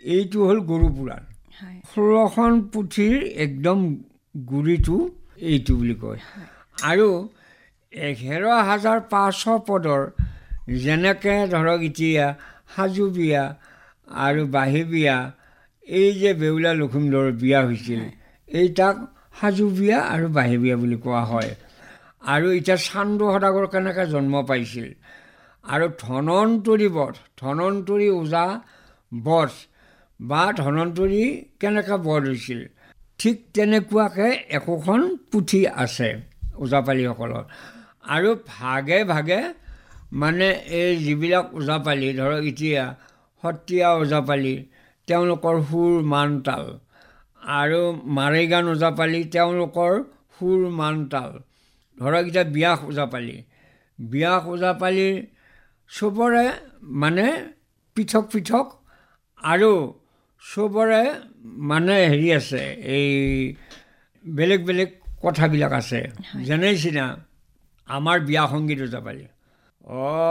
এইটো হ'ল গৰু পুৰাণ 16খন পুথিৰ একদম গুৰিটো এইটো বুলি কয় আৰু 11,500 পদৰ যেনেকৈ ধৰক এতিয়া সাজু বিয়া আৰু বাঁহী বিয়া এই যে বেউলা লখিমদৰৰ বিয়া হৈছিল এই তাক সাজু বিয়া আৰু বাঁহী বিয়া বুলি কোৱা হয় আৰু এতিয়া চান্দু সদাগৰ কেনেকৈ জন্ম পাইছিল আৰু ধনন্তৰী ওজা বধ বা ধনন্তৰী কেনেকৈ বধ হৈছিল ঠিক তেনেকুৱাকৈ একোখন পুথি আছে ওজাপালিসকলৰ আৰু ভাগে ভাগে মানে এই যিবিলাক ওজাপালি ধৰক এতিয়া সত্ৰীয়া ওজাপালি তেওঁলোকৰ সুৰ মান তাল আৰু মাৰেগান ওজাপালি তেওঁলোকৰ সুৰ মান তাল ধৰক এতিয়া ব্যাস ওজাপালিৰ চবৰে মানে পৃথক পৃথক আৰু চবৰে মানে হেৰি আছে এই বেলেগ বেলেগ কথাবিলাক আছে যেনে চিনা আমাৰ বিয়া সংগীত ওজাপালি